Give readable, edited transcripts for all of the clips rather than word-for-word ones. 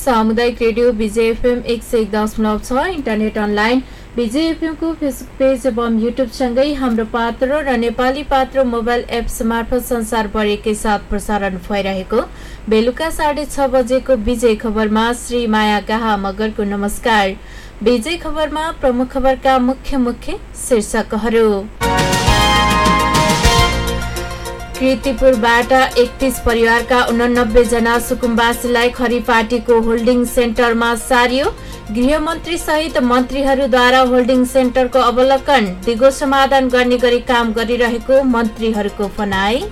सामुदायिक रेडियो विजय FM 101.6 internet online विजय एफएमको Facebook page एवं युट्युबसँगै हाम्रो पात्र र नेपाली पात्र मोबाइल एप्स मार्फत संसारभर एकैसाथ प्रसारण भइरहेको बेलुका 6:30 बजेको विजय खबरमा श्री माया गाहा मगरको नमस्कार। विजय खबरमा प्रमुख खबरका मुख्य शीर्षकहरू। कीर्तिपुरबाट 31 परिवारका 89 जना सुकुम्बासीलाई खरिपाटीको होल्डिङ सेन्टरमा सारियो। गृहमन्त्री सहित मन्त्रीहरूद्वारा होल्डिङ सेन्टरको अवलोकन दिगो समाधान गर्ने गरी काम गरिरहेको मन्त्रीहरूको भनाई।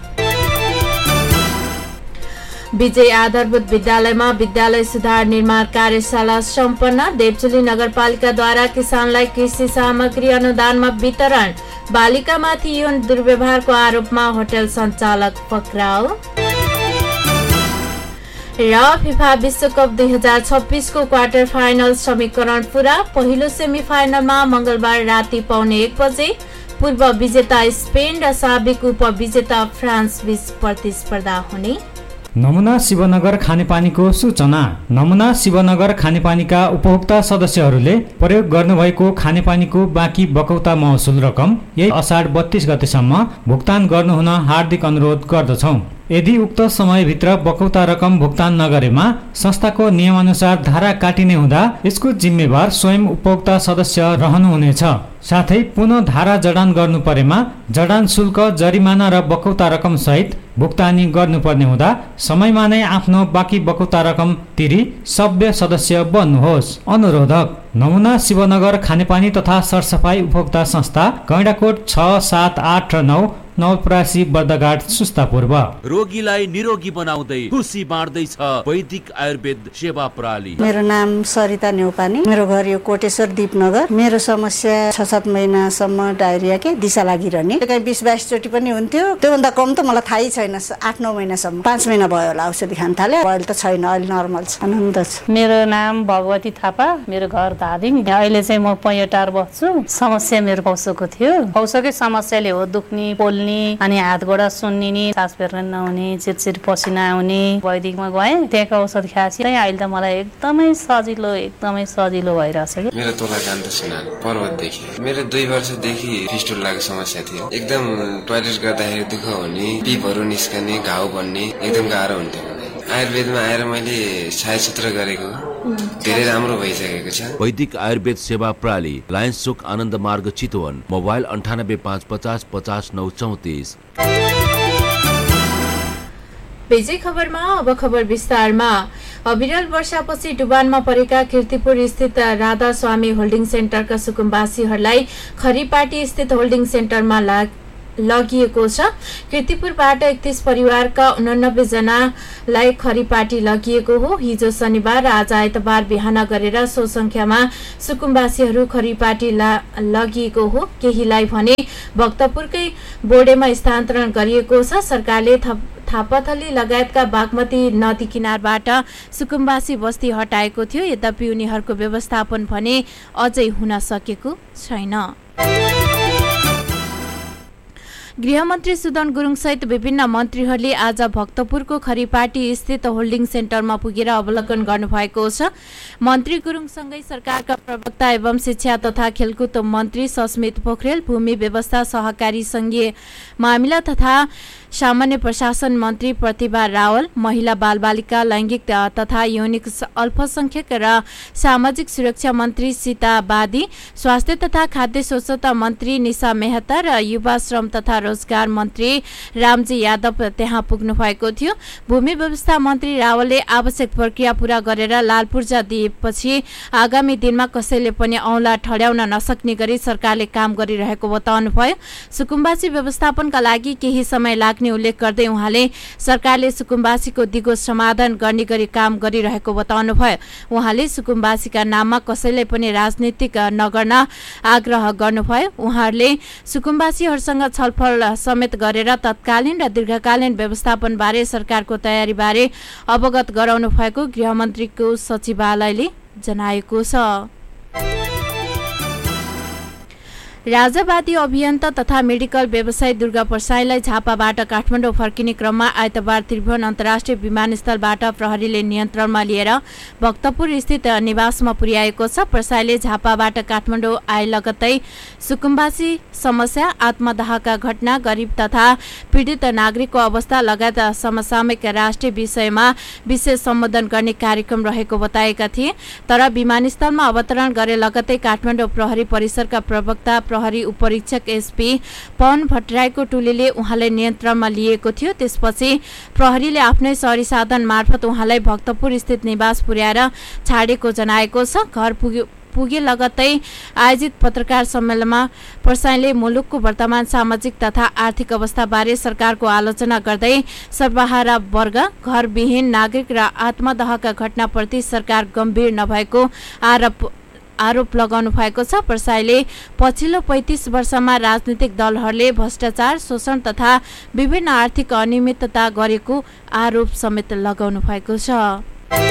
विजय आधारभूत विद्यालयमा विद्यालय सुधार निर्माण कार्यशाला सम्पन्न। देवचुली नगरपालिकाद्वारा किसानलाई कृषि सामग्री अनुदानमा वितरण। बालिकामाथि यौन दुर्व्यवहारको आरोपमा होटल सञ्चालक पक्राउ। र फिफा विश्वकप 2026 को क्वार्टर फाइनल समीकरण पूरा। पहिलो सेमिफाइनलमा मंगलबार राति 1:15 बजे पूर्व विजेता स्पेन र साबिक उपविजेता फ्रान्स बीच प्रतिस्पर्धा हुने। नमुना शिवनगर खानेपानीको सूचना। नमुना शिवनगर खानेपानीका उपभोक्ता सदस्यहरूले प्रयोग गर्नुभएको खानेपानीको बाँकी बकौता महसुल रकम यही असाढ 32 गतेसम्म भुक्तान गर्नुहुन हार्दिक अनुरोध गर्दछौं। यदि उक्त समयभित्र बकौता रकम भुक्तान नगरेमा संस्थाको नियमअनुसार धारा काटिने हुँदा यसको जिम्मेवार स्वयं उपभोक्ता सदस्य रहनुहुनेछ। साथै पुनः धारा जडान गर्नु परेमा जडान शुल्क, जरिमाना र बकौता रकम सहित भुक्तानी गर्नुपर्ने हुँदा समयमा नै आफ्नो बाँकी बकौता रकम तिरी सभ्य सदस्य बन्नुहोस्। अनुरोधक नमुना शिवनगर खानेपानी तथा सरसफाई उपभोक्ता संस्था, गैंडाकोट 6, 7, 8 र 9 नवलपरासी बर्दघाट सुस्ता पूर्व। रोगीलाई निरोगी बनाउँदै खुसी बाँड्दैछ वैदिक आयुर्वेद सेवा प्रणाली। मेरो नाम सरिता न्यौपाने, मेरो घर यो कोटेश्वर दीपनगर। मेरो समस्या 6-7 महिनासम्म डायरिया के दिशा लागिरहने, कहीँ 20-22 चोटि पनि हुन्थ्यो। त्योभन्दा कम त मलाई थाहै छैन। 8-9 महिनासम्म, 5 महिना भयो होला औषधि खान थाले। अहिले त छैन, अहिले नर्मल छ, आनन्द छ। मेरो नाम भगवती थापा, मेरो घर धादिङ। अहिले चाहिँ म पैटार बस्छु। समस्या मेरो पौसोको थियो। पौसोकै समस्याले हो दुख्ने, पोल्ने अनि हात गोडा सुन्निने, सास फेर्न नहुने, चिरचिर पसिना आउने। वैदिकमा गएँ, त्यहाँको औषध खाएपछि अहिले त मलाई एकदमै सजिलो भइरहेछ। मेरो तोला कान्त सिन्हा, पर्वतदेखि। मेरो 2 वर्षदेखि फिस्टुलाको समस्या थियो। एकदम टोयलेट गर्दाखेरि दुःख हुने, पिपहरू निस्कने, घाउ बन्ने, एकदम गाह्रो हुन्थ्यो। आयुर्वेदमा आएर मैले छायाचित्र गरेको धेरै राम्रो भइसकेको छ। वैदिक आयुर्वेद सेवा प्रणाली, लायन्स चोक, आनन्द मार्ग, चितवन। मोबाइल 985550 50 934। विजय खबरमा अब खबर विस्तारमा। अविरल वर्षापछि डुबानमा परेका कीर्तिपुर स्थित राधा स्वामी होल्डिङ सेन्टरका सुकुम्बासीहरूलाई खरिपाटी स्थित होल्डिङ सेन्टरमा लगिएको छ। कीर्तिपुरबाट 31 परिवारका 89 जनालाई खरिपाटी लगिएको हो। हिजो शनिबार र आज आइतबार बिहान गरेर सो संख्यामा सुकुम्बासीहरू खरिपाटी लगिएको हो। केहीलाई भने भक्तपुरकै बोर्डेमा स्थानान्तरण गरिएको छ। सरकारले थापाथली लगायतका बागमती नदी किनारबाट सुकुम्बासी बस्ती हटाएको थियो। यद्यपि उनीहरूको व्यवस्थापन भने अझै हुन सकेको छैन। गृहमन्त्री सुदन गुरुङ सहित विभिन्न मन्त्रीहरूले आज भक्तपुरको खरिपाटी स्थित होल्डिङ सेन्टरमा पुगेर अवलोकन गर्नुभएको छ। मन्त्री गुरुङसँगै सरकारका प्रवक्ता एवं शिक्षा तथा खेलकुद मन्त्री सस्मित पोखरेल, भूमि व्यवस्था, सहकारी संघीय मामिला तथा सामान्य प्रशासन मन्त्री प्रतिभा रावल, महिला बालबालिका, लैंगिक तथा यौनिक अल्पसंख्यक र सामाजिक सुरक्षा मन्त्री सीता बादी, स्वास्थ्य तथा खाद्य स्वच्छता मन्त्री निशा मेहता र युवा श्रम तथा रोजगार मन्त्री रामजी यादव त्यहाँ पुग्नु भएको थियो। भूमि व्यवस्था मन्त्री रावलले आवश्यक प्रक्रिया पूरा गरेर लाल पूर्जा दिएपछि आगामी दिनमा कसैले पनि औँला ठड्याउन नसक्ने गरी सरकारले काम गरिरहेको बताउनुभयो। सुकुम्बासी व्यवस्थापनका लागि केही समय लाग्ने उल्लेख गर्दै उहाँले सरकारले सुकुम्बासीको दिगो समाधान गर्ने गरी काम गरिरहेको बताउनुभयो। उहाँले सुकुम्बासीका नाममा कसैले पनि राजनीतिक नगर्न आग्रह गर्नुभयो। उहाँहरूले सुकुम्बासीहरूसँग छलफल समेत गरेर तत्कालीन र दीर्घकालीन व्यवस्थापन बारे सरकारको तयारी बारे अवगत गराउनु भएको गृहमन्त्रीको सचिवालयले जनाएको छ। राजावादी अभियन्ता तथा मेडिकल व्यवसायी दुर्गा प्रसाईलाई झापाबाट काठमाडौँ फर्किने क्रममा आइतबार त्रिभुवन अन्तर्राष्ट्रिय विमानस्थलबाट प्रहरीले नियन्त्रणमा लिएर भक्तपुर स्थित निवासमा पुर्याएको छ। प्रसाईले झापाबाट काठमाडौँ आए लगत्तै सुकुम्बासी समस्या, आत्मदाहका घटना, गरिब तथा पीडित नागरिकको अवस्था लगायत समसामयिक राष्ट्रिय विषयमा विशेष सम्बोधन गर्ने कार्यक्रम रहेको बताएका थिए। तर विमानस्थलमा अवतरण गरे लगत्तै काठमाडौँ प्रहरी परिसरका प्रवक्ता प्रहरी उपरीक्षक एसपी पवन भट्टराईको टोलीले उहाँलाई नियन्त्रणमा लिएको थियो। त्यसपछि प्रहरीले आफ्नै सवारी साधन मार्फत उहाँलाई भक्तपुर स्थित निवास पुर्याएर छाडेको जनाएको छ। घर पुगे लगत्तै आयोजित पत्रकार सम्मेलनमा प्रसाईले मुलुकको वर्तमान सामाजिक तथा आर्थिक अवस्थाबारे सरकारको आलोचना गर्दै सर्वहारा वर्ग, घरविहीन नागरिक र आत्मदाहका घटनाप्रति सरकार गम्भीर नभएको आरोप लगाउनु भएको छ। प्रसाईले पछिल्लो 35 वर्षमा राजनीतिक दलहरूले भ्रष्टाचार, शोषण तथा विभिन्न आर्थिक अनियमितता गरेको आरोप समेत लगाउनु भएको छ।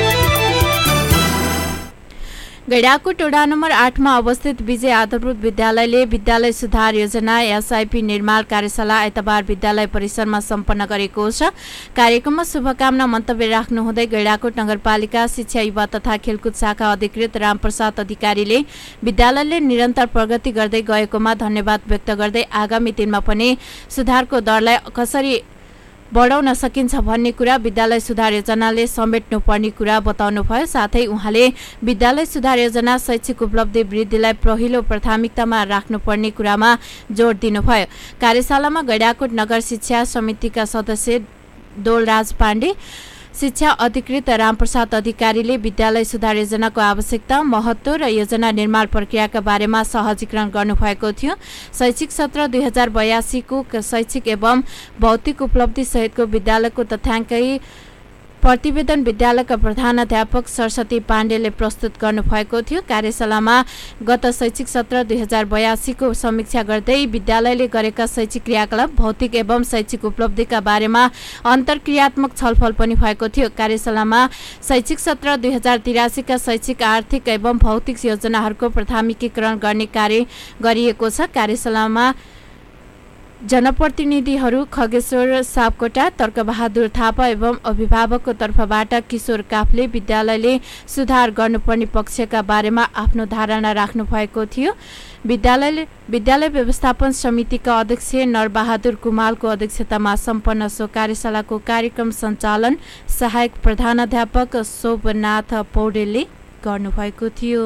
गैंडाकोट वडा नम्बर 8 मा अवस्थित विजय आधारभूत विद्यालयले विद्यालय सुधार योजना एसआईपी निर्माण कार्यशाला आइतबार विद्यालय परिसरमा सम्पन्न गरेको छ। कार्यक्रममा शुभकामना मन्तव्य राख्नुहुँदै गैंडाकोट नगरपालिका शिक्षा युवा तथा खेलकुद शाखा अधिकृत रामप्रसाद अधिकारीले विद्यालयले निरन्तर प्रगति गर्दै गएकोमा धन्यवाद व्यक्त गर्दै आगामी दिनमा पनि सुधारको दरलाई कसरी बढाउन सकिन्छ भन्ने कुरा विद्यालय सुधार योजनाले समेट्नुपर्ने कुरा बताउनुभयो। साथै उहाँले विद्यालय सुधार योजना शैक्षिक उपलब्धि वृद्धिलाई पहिलो प्राथमिकतामा राख्नुपर्ने कुरामा जोड दिनुभयो। कार्यशालामा गैंडाकोट नगर शिक्षा समितिका सदस्य दोलराज पाण्डे, शिक्षा अधिकृत रामप्रसाद अधिकारीले विद्यालय सुधार योजनाको आवश्यकता, महत्त्व र योजना निर्माण प्रक्रियाका बारेमा सहजीकरण गर्नुभएको थियो। शैक्षिक सत्र 2082 को शैक्षिक एवं भौतिक उपलब्धि सहितको विद्यालयको तथ्याङ्कै प्रतिवेदन विद्यालयका प्रधानाध्यापक सरस्वती पाण्डेले प्रस्तुत गर्नुभएको थियो। कार्यशालामा गत शैक्षिक सत्र 2082 को समीक्षा गर्दै विद्यालयले गरेका शैक्षिक क्रियाकलाप, भौतिक एवं शैक्षिक उपलब्धिका बारेमा अन्तर्क्रियात्मक छलफल पनि भएको थियो। कार्यशालामा शैक्षिक सत्र 2083 का शैक्षिक, आर्थिक एवं भौतिक योजनाहरूको प्राथमिकीकरण गर्ने कार्य गरिएको छ। कार्यशालामा जनप्रतिनिधिहरू खगेश्वर सापकोटा, तर्कबहादुर थापा एवं अभिभावकको तर्फबाट किशोर काफले विद्यालयले सुधार गर्नुपर्ने पक्षका बारेमा आफ्नो धारणा राख्नु भएको थियो। विद्यालय व्यवस्थापन समितिका अध्यक्ष नरबहादुर कुमालको अध्यक्षतामा सम्पन्न सो कार्यशालाको कार्यक्रम सञ्चालन सहायक प्रधानाध्यापक शोभनाथ पौडेलले गर्नुभएको थियो।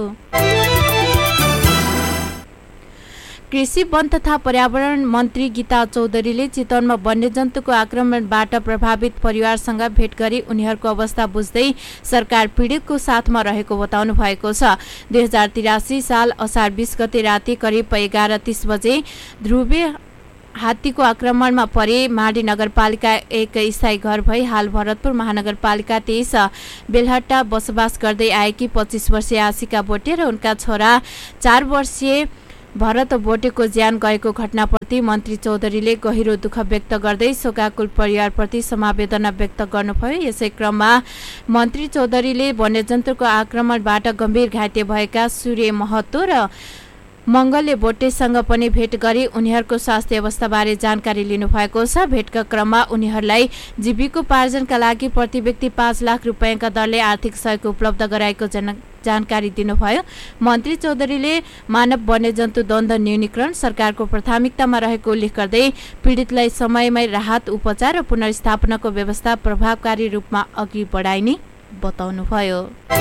कृषि, वन तथा पर्यावरण मन्त्री गीता चौधरीले चितवनमा वन्यजन्तुको आक्रमणबाट प्रभावित परिवारसँग भेट गरी उनीहरूको अवस्था बुझ्दै सरकार पीडितको साथमा रहेको बताउनु भएको छ। 2083 साल असार 20 गते राति करिब 11:30 बजे ध्रुवे हात्तीको आक्रमणमा परे माडी नगरपालिका एक स्थायी घर भई हाल भरतपुर महानगरपालिका 23 बेलहट्टा बसोबास गर्दै आएकी 25 वर्षीय आशिका बोटे र उनका छोरा 4 वर्षीय भरत बोटेको ज्यान गएको घटनाप्रति मन्त्री चौधरीले गहिरो दुःख व्यक्त गर्दै शोकाकुल परिवारप्रति समवेदना व्यक्त गर्नुभयो। यसै क्रममा मन्त्री चौधरीले वन्यजन्तुको आक्रमणबाट गम्भीर घाइते भएका सूर्य महतो र मंगलले बोटेसँग पनि भेट गरी उनीहरूको स्वास्थ्य अवस्थाबारे जानकारी लिनुभएको छ। भेटका क्रममा उनीहरूलाई जीविकोपार्जनका लागि प्रति व्यक्ति 5 लाख रुपैयाँका दरले आर्थिक सहयोग उपलब्ध गराएको जानकारी दिनुभयो। मन्त्री चौधरीले मानव वन्यजन्तु द्वन्द न्यूनीकरण सरकारको प्राथमिकतामा रहेको उल्लेख गर्दै पीडितलाई समयमै राहत, उपचार र पुनर्स्थापनाको व्यवस्था प्रभावकारी रूपमा अघि बढाइने बताउनुभयो।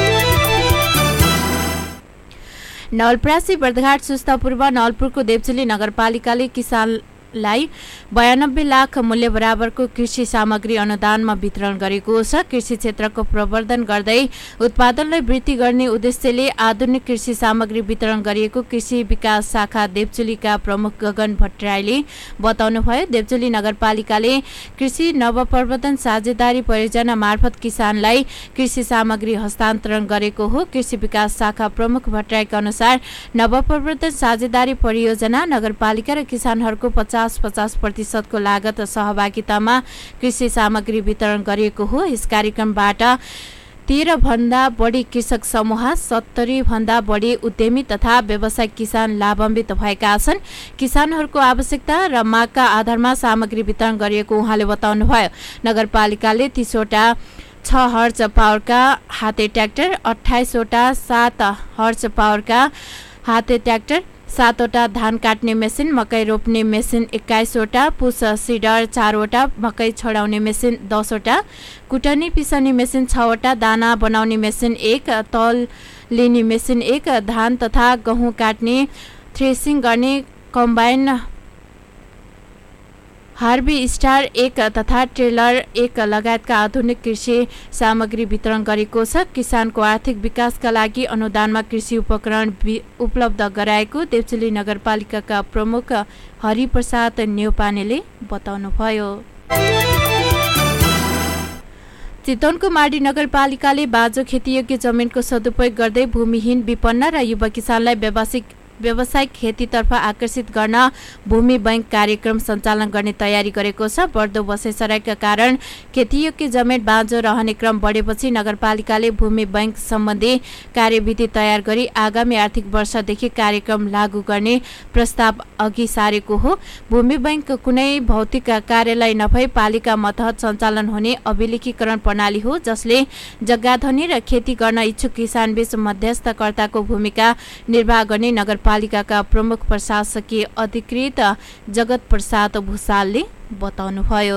नवलपरासी, बर्दघाट, सुस्ता पूर्व, नवलपुरको देवचुली नगरपालिकाले किसानलाई 92 लाख मूल्य बराबरको कृषि सामग्री अनुदानमा वितरण गरेको छ। कृषि क्षेत्रको प्रवर्धन गर्दै उत्पादनलाई वृद्धि गर्ने उद्देश्यले आधुनिक कृषि सामग्री वितरण गरिएको कृषि विकास शाखा देवचुलीका प्रमुख गगन भट्टराईले बताउनुभयो। देवचुली नगरपालिकाले कृषि नवप्रवर्धन साझेदारी परियोजना मार्फत किसानलाई कृषि सामग्री हस्तान्तरण गरेको हो। कृषि विकास शाखा प्रमुख भट्टराईका अनुसार नवप्रवर्धन साझेदारी परियोजना नगरपालिका र किसानहरूको 50% को लागत सहभागितामा कृषि सामग्री वितरण गरिएको हो। यस कार्यक्रमबाट 13 भन्दा बढी कृषक समूह, 70 भन्दा बढी उद्यमी तथा व्यावसायिक किसान लाभान्वित भएका छन्। किसानहरूको आवश्यकता र मागका आधारमा सामग्री वितरण गरिएको उहाँले बताउनुभयो। नगरपालिकाले 30 वटा 6 हर्च पावरका हाते ट्र्याक्टर, 28 वटा 7 हर्च पावरका हाते ट्र्याक्टर, 7 वटा धान काट्ने मेसिन, मकै रोप्ने मेसिन 21 वटा, पुस सिडर 4 वटा, मकै छडाउने मेसिन 10 वटा, कुटनी पिसनी मेसिन 6 वटा, दाना बनाउने मेसिन 1, तौल लिने मेसिन 1, धान तथा गहुँ काट्ने थ्रेसिङ गर्ने कम्बाइन हार्बी स्टार 1 तथा ट्रेलर 1 लगायतका आधुनिक कृषि सामग्री वितरण गरेको छ। किसानको आर्थिक विकासका लागि अनुदानमा कृषि उपकरण उपलब्ध गराएको देउचुली नगरपालिकाका प्रमुख हरिप्रसाद न्यौपानेले बताउनुभयो। चितवनको माडी नगरपालिकाले बाँझो खेतीयोग्य जमिनको सदुपयोग गर्दै भूमिहीन, विपन्न र युवा किसानलाई व्यावसायिक खेतीतर्फ आकर्षित गर्न भूमि बैंक कार्यक्रम सञ्चालन गर्ने तयारी गरेको छ। बढ्दो बसाइसराईका कारण खेतीयोग्य जमिन बाँझो रहने क्रम बढेपछि नगरपालिकाले भूमि बैंक सम्बन्धी कार्यविधि तयार गरी आगामी आर्थिक वर्षदेखि कार्यक्रम लागू गर्ने प्रस्ताव अघि सारेको हो। भूमि बैंक कुनै भौतिक कार्यालय नभई पालिका मतहत सञ्चालन हुने अभिलेखीकरण प्रणाली हो, जसले जग्गाधनी र खेती गर्न इच्छुक किसानबीच मध्यस्थकर्ताको भूमिका निर्वाह गर्ने नगरपालिकाका प्रमुख प्रशासकीय अधिकृत जगत प्रसाद भूषालले बताउनुभयो।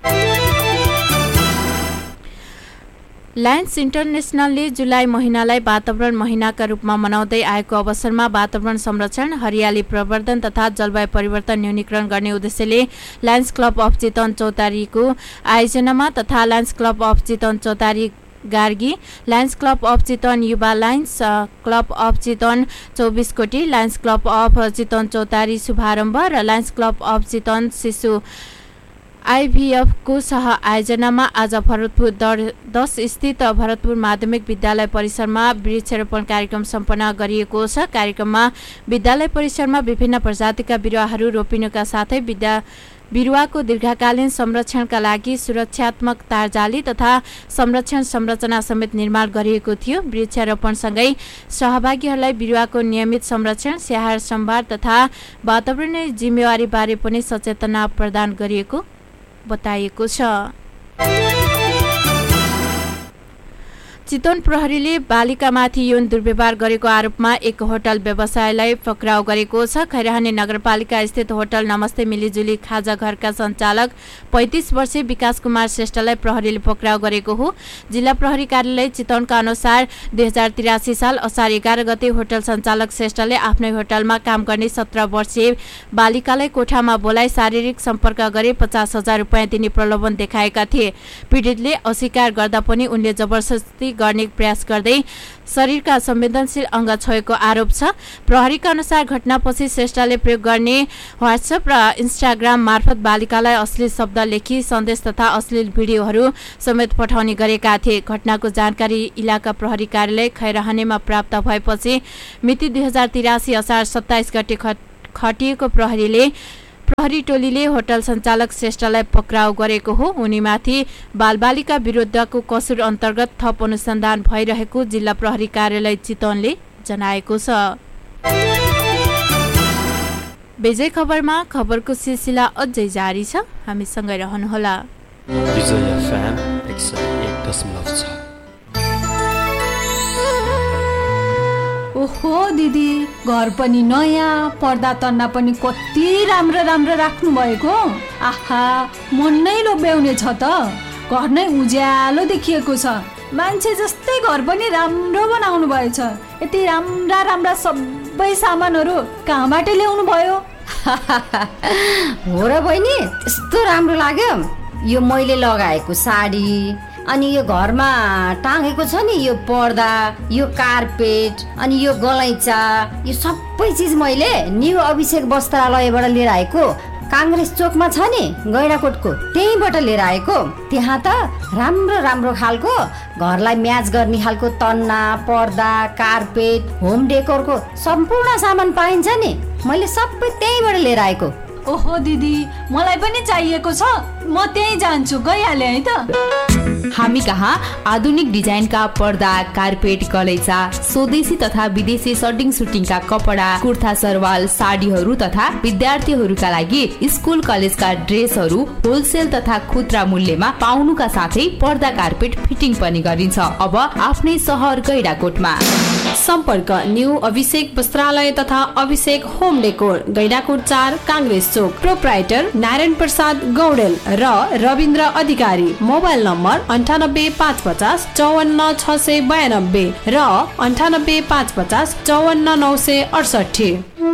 लायन्स इन्टरनेसनलले जुलाई महिनालाई वातावरण महिनाका रूपमा मनाउँदै आएको अवसरमा वातावरण संरक्षण, हरियाली प्रवर्धन तथा जलवायु परिवर्तन न्यूनीकरण गर्ने उद्देश्यले लायन्स क्लब अफ चितवन चौतारीको आयोजनामा तथा लायन्स क्लब अफ चितवन चौतारी Gargi, Lions club of Chitwan युवा, लायन्स क्लब अफ चितवन 24 कोटी, लायन्स क्लब अफ चितवन चौतारी शुभारम्भ र लायन्स क्लब अफ चितवन शिशु IVF को सह आयोजनामा आज भरतपुर 10 स्थित भरतपुर माध्यमिक विद्यालय परिसरमा वृक्षारोपण कार्यक्रम सम्पन्न गरिएको छ। कार्यक्रममा विद्यालय परिसरमा विभिन्न प्रजातिका बिरुवाहरू रोपिनुका साथै बिरुवाको दीर्घकालीन संरक्षणका लागि सुरक्षात्मक तारजाली तथा संरक्षण संरचना समेत निर्माण गरिएको थियो। वृक्षारोपणसँगै सहभागीहरूलाई बिरुवाको नियमित संरक्षण, स्याहार सम्भार तथा वातावरणीय जिम्मेवारी बारे पनि सचेतना प्रदान गरिएको बताइएको छ। चितवन प्रहरीले बालिकामाथि यौन दुर्व्यवहार गरेको आरोपमा एक होटल व्यवसायलाई पक्राउ गरेको छ। खैरहने नगरपालिका स्थित होटल नमस्ते मिलिजुली खाजा घरका सञ्चालक 35 वर्षीय विकास कुमार श्रेष्ठलाई प्रहरीले पक्राउ गरेको हो। जिल्ला प्रहरी कार्यालय चितवनका अनुसार 2083 साल असार 11 गते होटल सञ्चालक श्रेष्ठले आफ्नै होटलमा काम गर्ने 17 वर्षीय बालिकालाई कोठामा बोलाइ शारीरिक सम्पर्क गरी 50,000 रुपियाँ दिने प्रलोभन देखाएका थिए। पीडितले अस्वीकार गर्दा पनि उनले जबरजस्ती गर्ने प्रयास गर्दै शरीरका संवेदनशील अङ्ग छोएको आरोप छ। प्रहरीका अनुसार घटनापछि श्रेष्ठले प्रयोग गर्ने व्हाट्सएप र इन्स्टाग्राम मार्फत बालिकालाई अश्लील शब्द लेखी सन्देश तथा अश्लील भिडियोहरू समेत पठाउने गरेका थिए। घटनाको जानकारी इलाका प्रहरी कार्यालय खैरहनेमा प्राप्त भएपछि मिति 2083 असार 27 गते खटिएको प्रहरी टोलीले होटल सञ्चालक श्रेष्ठलाई पक्राउ गरेको हो। उनीमाथि बालबालिका विरुद्धको कसुर अन्तर्गत थप अनुसन्धान भइरहेको जिल्ला प्रहरी कार्यालय चितवनले जनाएको छ। विजय खबरमा खबरको सिलसिला अझै जारी छ, हामीसँगै रहनुहोला। ओहो दिदी, घर पनि नयाँ, पर्दा तन्ना पनि कति राम्रो राम्रो राख्नु भएको। आहा, मन नै लोभ्याउने छ त। घर नै उज्यालो देखिएको छ। मान्छे जस्तै घर पनि राम्रो बनाउनु भएछ। यति राम्रा राम्रा सबै सामानहरू कहाँबाट ल्याउनु भयो? हो र बहिनी, यस्तो राम्रो लाग्यो। यो मैले लगाएको साडी, अनि यो घरमा टाँगेको छ नि यो पर्दा, यो कार्पेट, अनि यो गलैँचा, यो सबै चिज मैले न्यू अभिषेक वस्त्रालयबाट लिएर आएको। काङ्ग्रेस चोकमा छ नि गैडाकोटको, त्यहीँबाट लिएर आएको। त्यहाँ त राम्रो राम्रो खालको घरलाई म्याच गर्ने खालको तन्ना, पर्दा, कार्पेट, होम डेकोरको सम्पूर्ण सामान पाइन्छ नि। मैले सबै त्यहीँबाट लिएर आएको। ओहो दिदी, मलाई पनि चाहिएको छ, म त्यही जान्छु, गइहाले है त। हामी कहाँ आधुनिक डिजाइनका पर्दा, कार्पेट, गलैँचा, स्वदेशी तथा विदेशी सर्टिङ सुटिङका कपडा, कुर्ता सरवाल, साडीहरू तथा विद्यार्थीहरूका लागि स्कुल कलेजका ड्रेसहरू होलसेल तथा खुद्रा मूल्यमा पाउनुका साथै पर्दा कार्पेट फिटिङ पनि गरिन्छ। अब आफ्नै सहर गैडाकोटमा। सम्पर्क न्यू अभिषेक वस्त्रालय तथा अभिषेक होम डेकोर, गैडाकोट 4, काङ्ग्रेस चोक। प्रोप्राइटर नारायण प्रसाद गौडेल र रविन्द्र अधिकारी। मोबाइल नम्बर 98 550 54 692 र 98 550 54 968।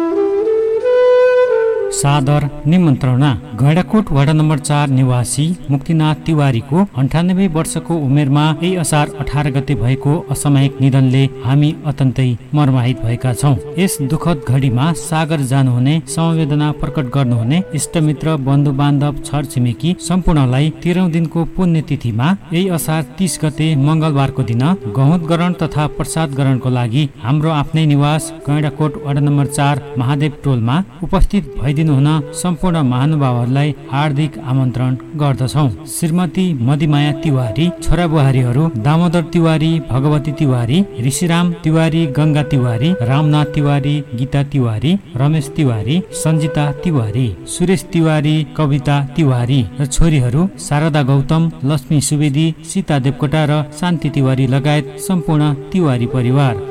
सादर निमन्त्रणा। गैडाकोट वडा नम्बर 4 निवासी मुक्तिनाथ तिवारीको 98 वर्षको उमेरमा यही असार 18 गते भएको असामयिक निधनले हामी अत्यन्तै मर्माहित भएका छौँ। यस दुःखद घडीमा सागर जानुहुने, समवेदना प्रकट गर्नुहुने इष्टमित्र, बन्धु बान्धव, छरछिमेकी सम्पूर्णलाई 13औं दिनको पुण्यतिथिमा यही असार 30 गते मंगलबारको दिन गहुँत ग्रहण तथा प्रसाद ग्रहणको लागि हाम्रो आफ्नै निवास गैडाकोट वडा नम्बर 4 महादेव टोलमा उपस्थित भइदिनु हुन सम्पूर्ण महानुभावहरूलाई हार्दिक आमन्त्रण गर्दछौँ। श्रीमती मदिमाया तिवारी, छोरा बुहारीहरू दामोदर तिवारी, भगवती तिवारी, ऋषिराम तिवारी, गंगा तिवारी, रामनाथ तिवारी, गीता तिवारी, रमेश तिवारी, सञ्जिता तिवारी, सुरेश तिवारी, कविता तिवारी र छोरीहरू शारदा गौतम, लक्ष्मी सुवेदी, सीता देवकोटा र शान्ति तिवारी लगायत सम्पूर्ण तिवारी परिवार।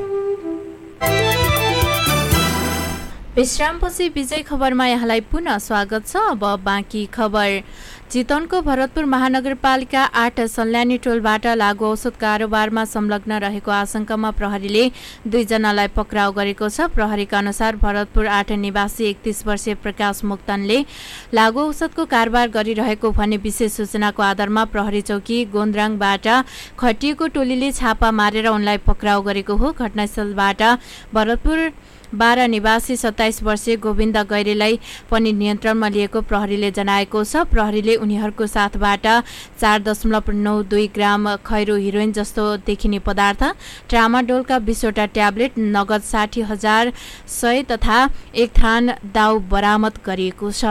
विश्रामपछि विजय खबरमा यहाँलाई पुनः स्वागत छ। अब बाँकी खबर। चितवनको भरतपुर महानगरपालिका 8 सल्यानी टोलबाट लागु औषध कारोबारमा संलग्न रहेको आशंकामा प्रहरीले 2 जनालाई पक्राउ गरेको छ। प्रहरीका अनुसार भरतपुर 8 निवासी 31 वर्षीय प्रकाश मुक्तनले लागु औषधको कारोबार गरिरहेको भन्ने विशेष सूचनाको आधारमा प्रहरी चौकी गोन्द्राङबाट खटिएको टोलीले छापा मारेर उनलाई पक्राउ गरेको हो। घटनास्थलबाट भरतपुर 12 निवासी 27 वर्षीय गोविन्द गैरेलाई पनि नियन्त्रणमा लिएको प्रहरीले जनाएको छ। प्रहरीले उनीहरूको साथबाट 4.92 ग्राम खैरो हिरोइन जस्तो देखिने पदार्थ, ट्रामाडोलका 20 वटा ट्याब्लेट, नगद 60,100 तथा 1 थान दाउ बरामद गरिएको छ।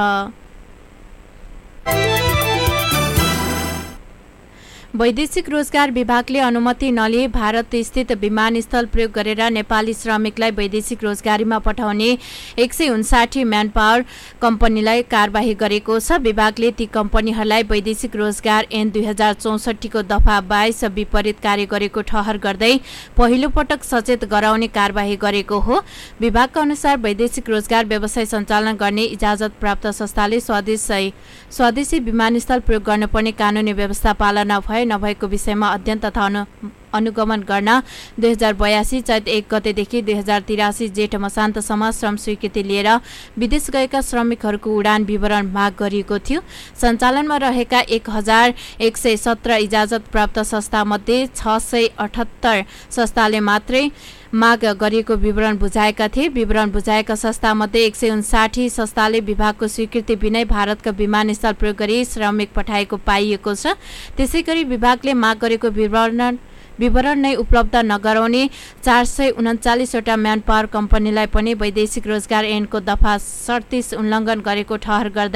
वैदेशिक रोजगार विभागले अनुमति नलिए भारत स्थित विमानस्थल प्रयोग गरेर नेपाली श्रमिकलाई वैदेशिक रोजगारीमा पठाउने 159 म्यान पावर कम्पनीलाई कारबाही गरेको छ। विभागले ती कम्पनीहरूलाई वैदेशिक रोजगार ऐन 2064 को दफा 22 विपरीत कार्य गरेको ठहर गर्दै पहिलो पटक सचेत गराउने कारबाही गरेको हो। विभागका अनुसार वैदेशिक रोजगार व्यवसाय सञ्चालन गर्ने इजाजत प्राप्त संस्थाले स्वदेशी विमानस्थल प्रयोग गर्नुपर्ने कानूनी व्यवस्था पालना नभएको विषयमा अध्ययन तथा अनुगमन गर्न 2082 चैत 1 गतेदेखि 2083 जेठ मसान्तसम्म श्रम स्वीकृति लिएर विदेश गएका श्रमिकहरूको उडान विवरण माग गरिएको थियो। सञ्चालनमा रहेका 1117 इजाजत प्राप्त संस्थामध्ये 678 संस्थाले मात्रै माग गरिएको विवरण बुझाएका थिए। विवरण बुझाएका संस्थामध्ये 159 संस्थाले विभागको स्वीकृति बिनै भारतका विमानस्थल प्रयोग गरी श्रमिक पठाएको पाइएको छ। त्यसैगरी विभागले माग गरेको विवरण नै उपलब्ध नगराउने 439 वटा म्यान पावर कम्पनीलाई पनि वैदेशिक रोजगार ऐनको दफा 37 उल्लङ्घन गरेको ठहर गर्दै